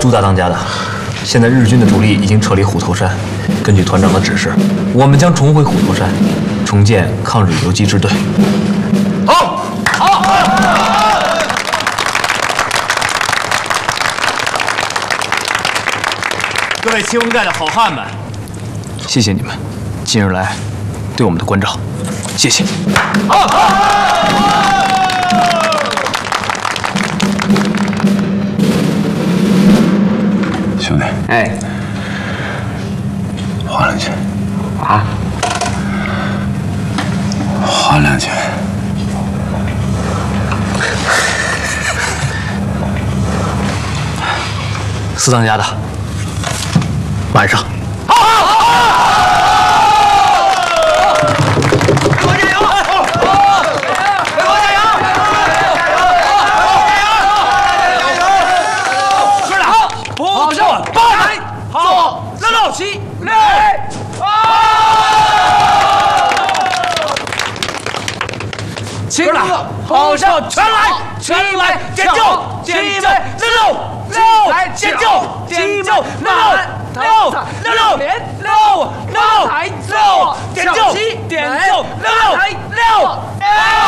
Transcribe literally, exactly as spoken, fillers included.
朱大当家的，现在日军的主力已经撤离虎头山。根据团长的指示，我们将重回虎头山，重建抗日游击支队。好，好。各位清风寨的好汉们，谢谢你们近日来对我们的关照，谢谢。好，好。 兄弟， 哎， 花两千啊， 花两千。 四当家的，晚上。好，好，好！北国加油！北国加油！哥俩，好上八抬，好，六六七六。亲哥，好上全来，全来解救，解救六六。 六来解救，解救六六六六连六六六解救七点六六六六。